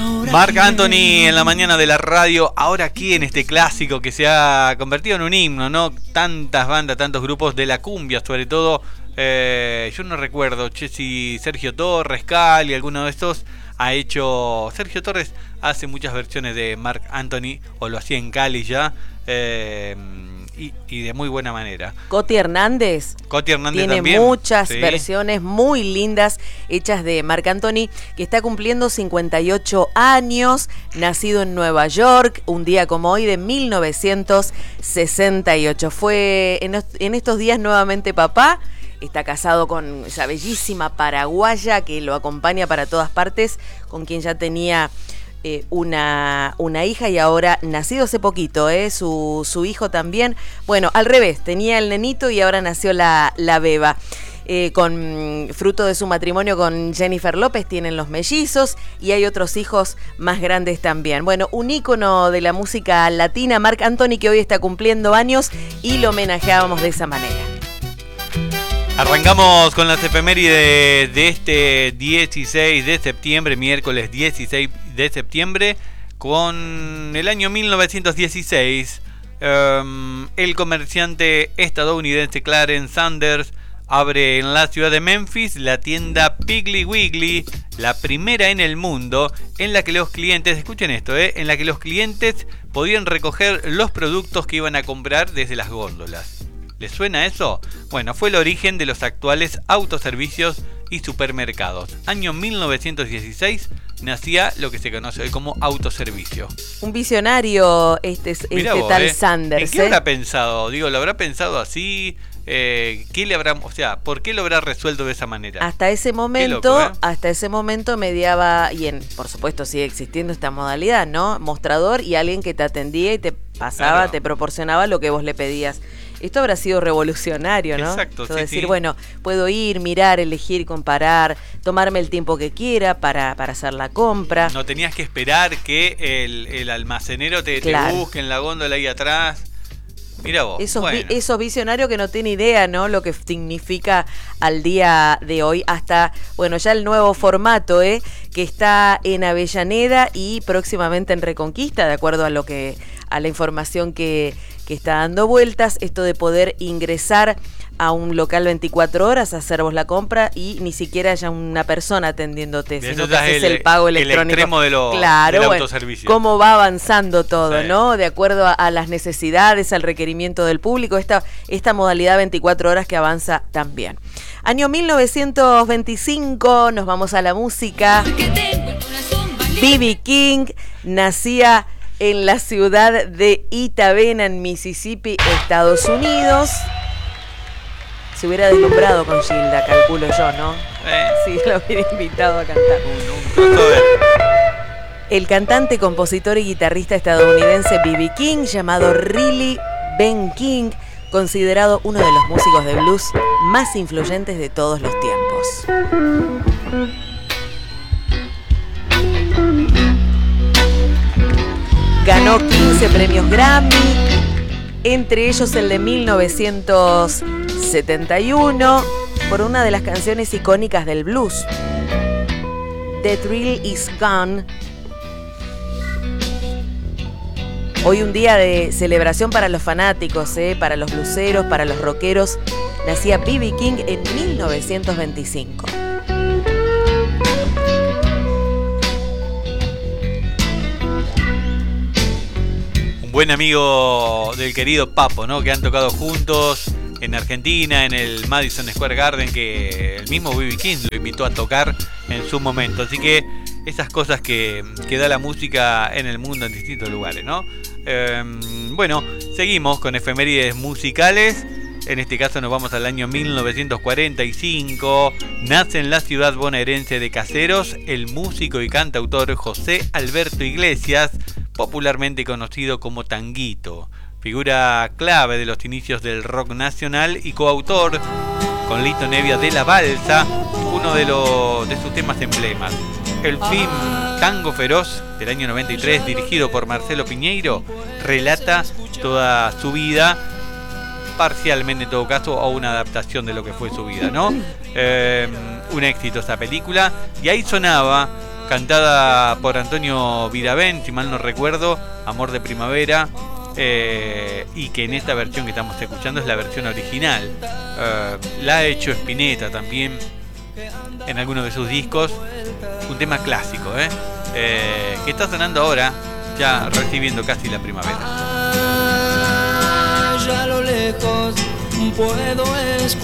Marc Anthony en la mañana de la radio, ahora aquí en este clásico que se ha convertido en un himno, ¿no? Tantas bandas, tantos grupos de la cumbia, sobre todo. Yo no recuerdo, si Sergio Torres, Cali, alguno de estos ha hecho. Sergio Torres hace muchas versiones de Marc Anthony, o lo hacía en Cali ya. Y de muy buena manera. Coti Hernández tiene también muchas versiones muy lindas hechas de Marc Anthony, que está cumpliendo 58 años, nacido en Nueva York, un día como hoy de 1968. Fue en estos días nuevamente papá. Está casado con esa bellísima paraguaya que lo acompaña para todas partes, con quien ya tenía una hija y ahora nacido hace poquito, su hijo también. Bueno, al revés, tenía el nenito y ahora nació la beba. Con fruto de su matrimonio con Jennifer López tienen los mellizos y hay otros hijos más grandes también. Bueno, un ícono de la música latina, Marc Anthony, que hoy está cumpliendo años y lo homenajeábamos de esa manera. Arrancamos con las efemérides de este 16 de septiembre, miércoles 16 de septiembre, con el año 1916. El comerciante estadounidense Clarence Sanders abre en la ciudad de Memphis la tienda Piggly Wiggly, la primera en el mundo, en la que los clientes, escuchen esto, en la que los clientes podían recoger los productos que iban a comprar desde las góndolas. ¿Les suena eso? Bueno, fue el origen de los actuales autoservicios y supermercados. Año 1916 nacía lo que se conoce hoy como autoservicio. Un visionario vos, tal Sanders. ¿En qué habrá pensado? Digo, ¿lo habrá pensado así? ¿Qué le habrá, ¿por qué lo habrá resuelto de esa manera? Hasta ese momento, mediaba, por supuesto sigue existiendo esta modalidad, ¿no? Mostrador y alguien que te atendía y te pasaba, claro, te proporcionaba lo que vos le pedías. Esto habrá sido revolucionario, ¿no? Exacto, sí, decir, bueno, puedo ir, mirar, elegir, comparar, tomarme el tiempo que quiera para hacer la compra. No tenías que esperar que el almacenero te busque en la góndola ahí atrás. Mira vos. Esos visionarios que no tienen idea, ¿no? Lo que significa al día de hoy, hasta, bueno, ya el nuevo formato, que está en Avellaneda y próximamente en Reconquista, de acuerdo a la información que está dando vueltas, esto de poder ingresar a un local 24 horas, hacer vos la compra y ni siquiera haya una persona atendiéndote, sino que haces el pago electrónico. El extremo del autoservicio. Cómo va avanzando todo, sí, ¿no? De acuerdo a las necesidades, al requerimiento del público, esta modalidad 24 horas que avanza también. Año 1925, nos vamos a la música. B.B. King nacía en la ciudad de Itta-Bena, en Mississippi, Estados Unidos. Se hubiera deslumbrado con Gilda, calculo yo, ¿no? Sí, lo hubiera invitado a cantar. El cantante, compositor y guitarrista estadounidense B.B. King, llamado Riley Ben King, considerado uno de los músicos de blues más influyentes de todos los tiempos. Ganó 15 premios Grammy, entre ellos el de 1971, por una de las canciones icónicas del blues, The Thrill Is Gone. Hoy un día de celebración para los fanáticos, para los blueseros, para los rockeros. Nacía B.B. King en 1925. Buen amigo del querido Papo, ¿no? Que han tocado juntos en Argentina, en el Madison Square Garden, que el mismo B.B. King lo invitó a tocar en su momento. Así que esas cosas que da la música en el mundo en distintos lugares, ¿no? Bueno, seguimos con efemérides musicales. En este caso nos vamos al año 1945. Nace en la ciudad bonaerense de Caseros el músico y cantautor José Alberto Iglesias, popularmente conocido como Tanguito, figura clave de los inicios del rock nacional y coautor con Lito Nevia de La Balsa, uno de sus temas emblemas. El film Tango Feroz del año 93, dirigido por Marcelo Piñeiro, relata toda su vida, parcialmente en todo caso, o una adaptación de lo que fue su vida, ¿no? Un éxito esa película, y ahí sonaba cantada por Antonio Viravent, si mal no recuerdo, Amor de Primavera, y que en esta versión que estamos escuchando es la versión original. La ha hecho Spinetta también en algunos de sus discos, un tema clásico, que está sonando ahora, ya recibiendo casi la primavera. Ya a lo lejos puedo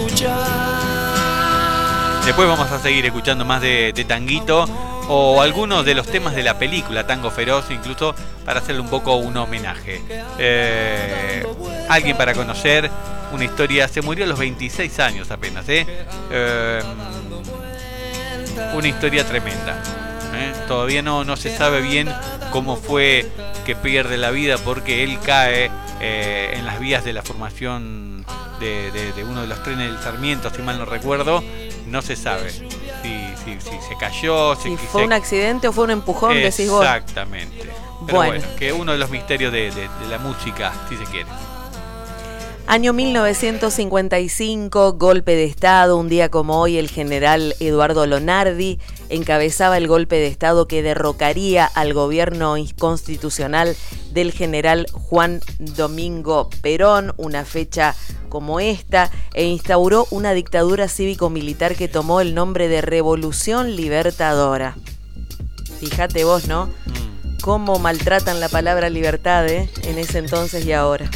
escuchar. Después vamos a seguir escuchando más de Tanguito o algunos de los temas de la película Tango Feroz, incluso para hacerle un poco un homenaje. Alguien para conocer, una historia, se murió a los 26 años apenas, una historia tremenda. Todavía no se sabe bien cómo fue que pierde la vida, porque él cae en las vías de la formación de uno de los trenes del Sarmiento, si mal no recuerdo. No se sabe si se cayó, si fue un accidente o fue un empujón, decís vos. Exactamente. Pero bueno, que uno de los misterios de la música, si se quiere. Año 1955, golpe de Estado. Un día como hoy, el general Eduardo Lonardi encabezaba el golpe de Estado que derrocaría al gobierno constitucional del general Juan Domingo Perón, una fecha como esta, e instauró una dictadura cívico-militar que tomó el nombre de Revolución Libertadora. Fíjate vos, ¿no? Cómo maltratan la palabra libertad, en ese entonces y ahora.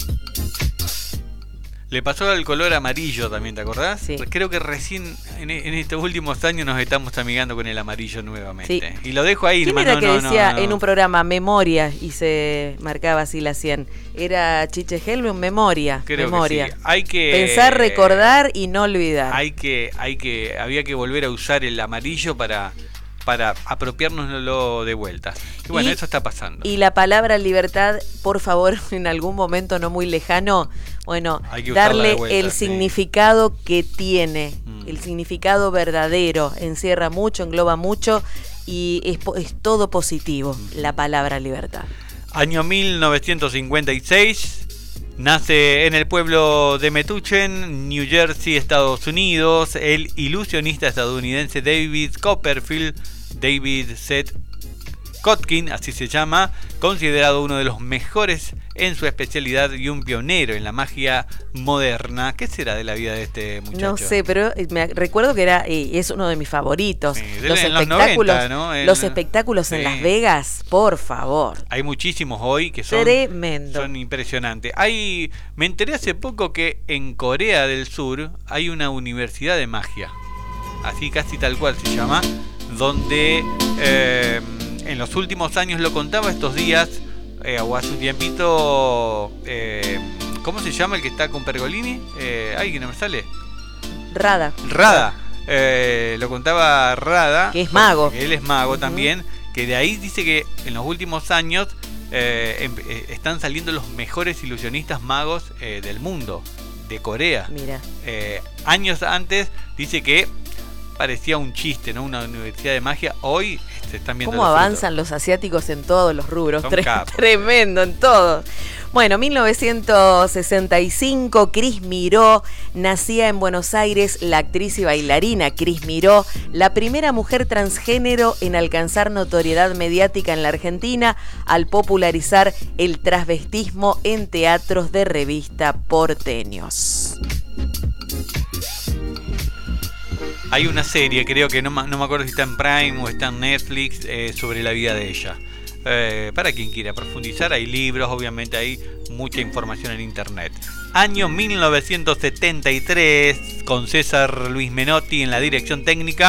Le pasó al color amarillo también, ¿te acordás? Sí. Creo que recién en estos últimos años nos estamos amigando con el amarillo nuevamente. Sí. Y lo dejo ahí. ¿Quién era que decía en un programa memoria y se marcaba así la 100? Era Chiche Helme, memoria. Creo memoria. que sí. Hay que pensar, recordar y no olvidar. Había que volver a usar el amarillo para apropiárnoslo de vuelta. Y bueno, eso está pasando. Y la palabra libertad, por favor, en algún momento no muy lejano, bueno, darle vuelta, el significado que tiene, el significado verdadero. Encierra mucho, engloba mucho y es todo positivo, la palabra libertad. Año 1956. Nace en el pueblo de Metuchen, New Jersey, Estados Unidos, el ilusionista estadounidense David Copperfield, David Seth Kotkin, así se llama, considerado uno de los mejores en su especialidad y un pionero en la magia moderna. ¿Qué será de la vida de este muchacho? No sé, pero me recuerdo que es uno de mis favoritos. Sí, los espectáculos, los 90, ¿no? Los espectáculos en Las Vegas, por favor. Hay muchísimos hoy que son tremendo. Son impresionantes. Me enteré hace poco que en Corea del Sur hay una universidad de magia, así casi tal cual se llama, donde en los últimos años, lo contaba estos días, o hace un tiempito, ¿cómo se llama el que está con Pergolini? ¿Alguien no me sale? Rada. Lo contaba Rada. Que es mago. Él es mago también, que de ahí dice que en los últimos años están saliendo los mejores ilusionistas magos del mundo, de Corea. Mira. Años antes dice que parecía un chiste, ¿no? Una universidad de magia. Hoy se están viendo cómo avanzan los asiáticos en todos los rubros. Capos. Tremendo en todo. Bueno, 1965, Cris Miró. Nacía en Buenos Aires la actriz y bailarina Cris Miró, la primera mujer transgénero en alcanzar notoriedad mediática en la Argentina al popularizar el transvestismo en teatros de revista porteños. Hay una serie, creo que no me acuerdo si está en Prime o está en Netflix, sobre la vida de ella. Para quien quiera profundizar, hay libros, obviamente hay mucha información en internet. Año 1973, con César Luis Menotti en la dirección técnica.